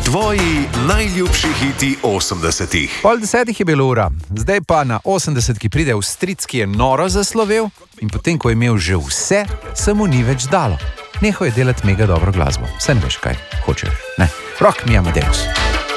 Tvoji najljubši hiti 80-ih. 9:30 je bilo ura, zdaj pa na 80, pride Avstrijec, ki je noro zaslovel in potem, ko je imel že vse, se mu ni več dalo. Nehal je delati mega dobro glasbo. Saj ne veš, kaj hočeš, ne? Rock me Amadeus.